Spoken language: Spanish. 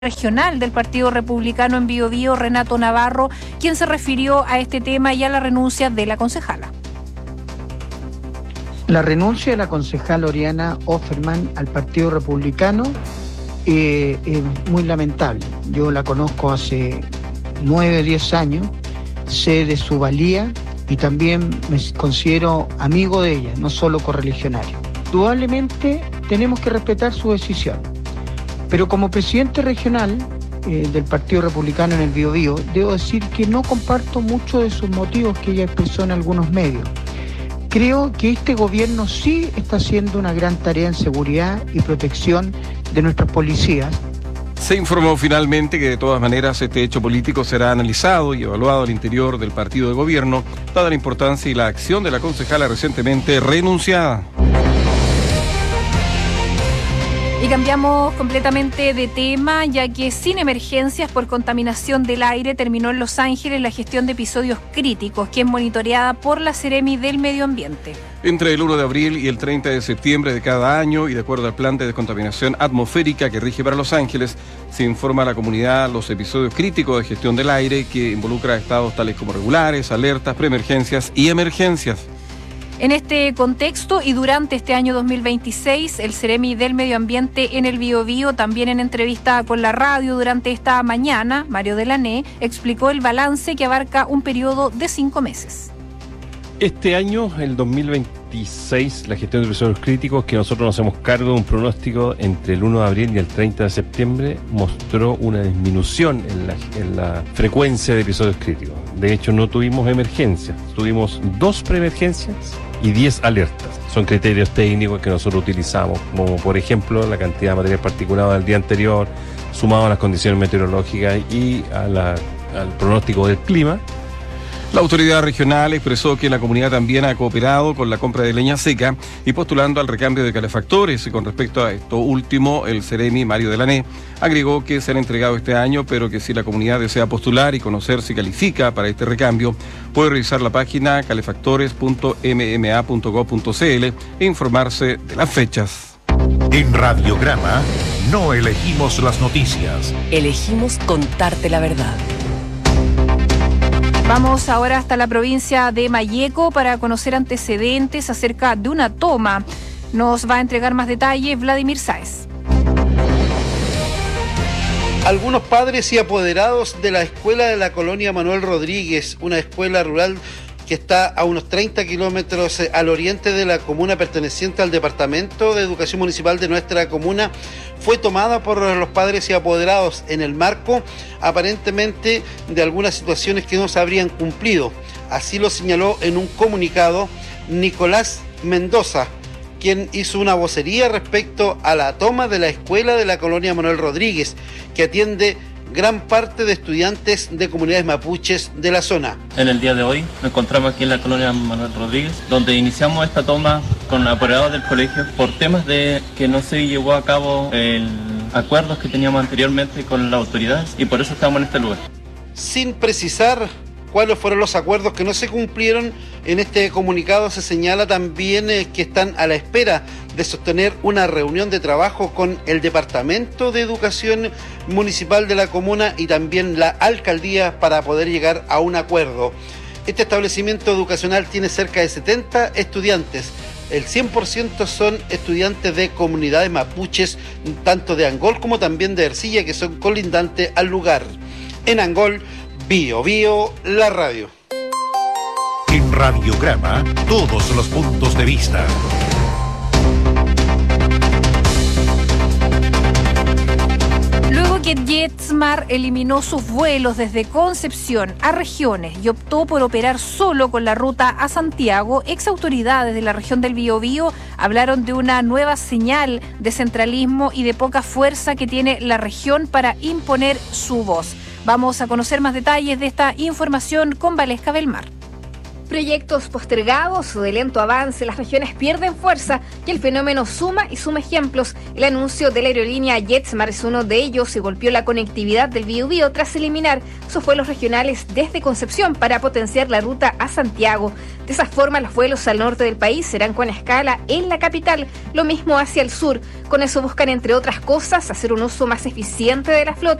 regional del Partido Republicano en Biobío, Renato Navarro, quien se refirió a este tema y a la renuncia de la concejala. La renuncia de la concejala Oriana Offerman al Partido Republicano es muy lamentable. Yo la conozco hace 9 o 10 años, sé de su valía y también me considero amigo de ella, no solo correligionario. Indudablemente tenemos que respetar su decisión. Pero como presidente regional del Partido Republicano en el Biobío, debo decir que no comparto muchos de sus motivos que ella expresó en algunos medios. Creo que este gobierno sí está haciendo una gran tarea en seguridad y protección de nuestras policías. Se informó finalmente que de todas maneras este hecho político será analizado y evaluado al interior del partido de gobierno, dada la importancia y la acción de la concejala recientemente renunciada. Y cambiamos completamente de tema, ya que sin emergencias por contaminación del aire terminó en Los Ángeles la gestión de episodios críticos, que es monitoreada por la Seremi del Medio Ambiente. Entre el 1 de abril y el 30 de septiembre de cada año, y de acuerdo al plan de descontaminación atmosférica que rige para Los Ángeles, se informa a la comunidad los episodios críticos de gestión del aire que involucra estados tales como regulares, alertas, preemergencias y emergencias. En este contexto y durante este año 2026, el Seremi del Medio Ambiente en el Biobío, también en entrevista con la radio durante esta mañana, Mario Delané explicó el balance que abarca un periodo de 5 meses. Este año, el 2026, la gestión de episodios críticos, que nosotros nos hacemos cargo de un pronóstico entre el 1 de abril y el 30 de septiembre, mostró una disminución en la frecuencia de episodios críticos. De hecho, no tuvimos emergencias, tuvimos 2 preemergencias y 10 alertas. Son criterios técnicos que nosotros utilizamos, como por ejemplo la cantidad de material particulado del día anterior, sumado a las condiciones meteorológicas y al pronóstico del clima. La autoridad regional expresó que la comunidad también ha cooperado con la compra de leña seca y postulando al recambio de calefactores. Y con respecto a esto último, el Seremi Mario Delané agregó que se han entregado este año, pero que si la comunidad desea postular y conocer si califica para este recambio, puede revisar la página calefactores.mma.gov.cl e informarse de las fechas. En Radiograma no elegimos las noticias. Elegimos contarte la verdad. Vamos ahora hasta la provincia de Malleco para conocer antecedentes acerca de una toma. Nos va a entregar más detalles Vladimir Sáez. Algunos padres y apoderados de la escuela de la colonia Manuel Rodríguez, una escuela rural que está a unos 30 kilómetros al oriente de la comuna perteneciente al Departamento de Educación Municipal de nuestra comuna, fue tomada por los padres y apoderados en el marco, aparentemente, de algunas situaciones que no se habrían cumplido. Así lo señaló en un comunicado Nicolás Mendoza, quien hizo una vocería respecto a la toma de la escuela de la colonia Manuel Rodríguez, que atiende gran parte de estudiantes de comunidades mapuches de la zona. En el día de hoy nos encontramos aquí en la colonia Manuel Rodríguez, donde iniciamos esta toma con apoderados del colegio por temas de que no se llevó a cabo el acuerdos que teníamos anteriormente con las autoridades y por eso estamos en este lugar. Sin precisar cuáles fueron los acuerdos que no se cumplieron, en este comunicado se señala también que están a la espera de sostener una reunión de trabajo con el Departamento de Educación Municipal de la comuna y también la alcaldía para poder llegar a un acuerdo. Este establecimiento educacional tiene cerca de 70 estudiantes. El 100% son estudiantes de comunidades mapuches, tanto de Angol como también de Ercilla, que son colindantes al lugar. En Angol, Biobío, la radio. En Radiograma, todos los puntos de vista. Luego que JetSmart eliminó sus vuelos desde Concepción a regiones y optó por operar solo con la ruta a Santiago, exautoridades de la región del Biobío hablaron de una nueva señal de centralismo y de poca fuerza que tiene la región para imponer su voz. Vamos a conocer más detalles de esta información con Valesca Belmar. proyectos postergados o de lento avance, las regiones pierden fuerza y el fenómeno suma y suma ejemplos. El anuncio de la aerolínea JetSmart es uno de ellos y golpeó la conectividad del Biobío tras eliminar sus vuelos regionales desde Concepción para potenciar la ruta a Santiago. De esa forma, los vuelos al norte del país serán con escala en la capital, lo mismo hacia el sur. Con eso buscan, entre otras cosas, hacer un uso más eficiente de la flota